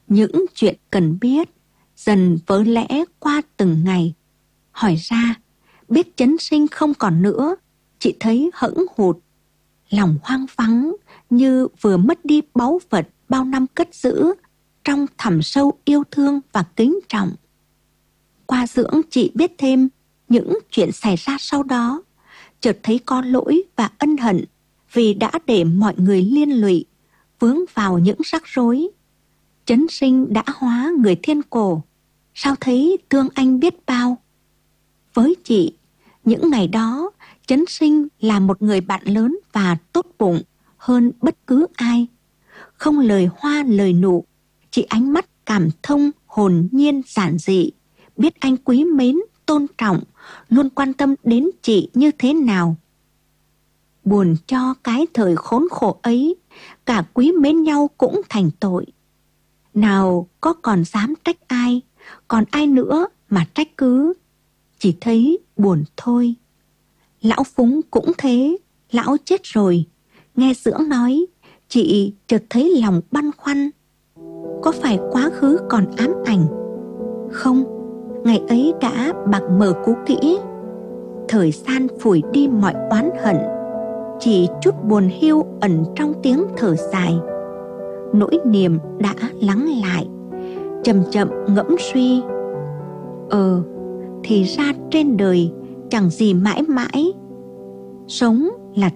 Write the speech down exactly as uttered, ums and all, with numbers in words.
Những chuyện cần biết dần vỡ lẽ qua từng ngày. Hỏi ra, biết Chấn Sinh không còn nữa, chị thấy hẫng hụt. Lòng hoang vắng như vừa mất đi báu vật bao năm cất giữ trong thẳm sâu yêu thương và kính trọng. Qua dưỡng chị biết thêm những chuyện xảy ra sau đó, chợt thấy có lỗi và ân hận vì đã để mọi người liên lụy, vướng vào những rắc rối. Chấn Sinh đã hóa người thiên cổ, sao thấy thương anh biết bao. Với chị, những ngày đó, Chấn Sinh là một người bạn lớn và tốt bụng hơn bất cứ ai. Không lời hoa lời nụ, chỉ ánh mắt cảm thông hồn nhiên giản dị, biết anh quý mến, tôn trọng, luôn quan tâm đến chị như thế nào. Buồn cho cái thời khốn khổ ấy, cả quý mến nhau cũng thành tội. Nào có còn dám trách ai, còn ai nữa mà trách cứ, chỉ thấy buồn thôi. Lão Phúng cũng thế, lão chết rồi. Nghe Dưỡng nói, chị chợt thấy lòng băn khoăn. Có phải quá khứ còn ám ảnh? Không, ngày ấy đã bạc mờ cũ kỹ. Thời gian phủi đi mọi oán hận, chỉ chút buồn hiu ẩn trong tiếng thở dài. Nỗi niềm đã lắng lại, chậm chậm ngẫm suy. Ờ, thì ra trên đời chẳng gì mãi mãi. Sống